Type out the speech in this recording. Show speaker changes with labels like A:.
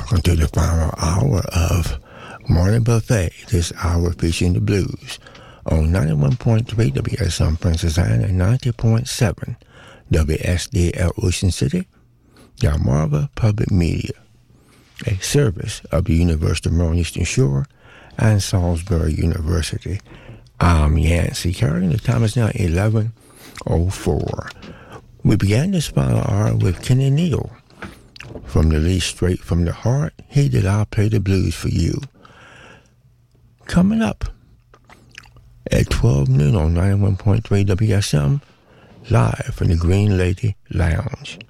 A: welcome to the final hour of Morning Buffet. This hour featuring the blues on 91.3 WSM Princess Anne and 90.7 WSDL Ocean City, Delmarva Public Media, a service of the University of Maryland Eastern Shore and Salisbury University. I'm Yancey Carey, and the time is now 11:04. We began this final hour with Kenny Neal. From the least straight from the heart, he did I play the blues for you. Coming up at 12 noon on 91.3 WSM, live from the Green Lady Lounge.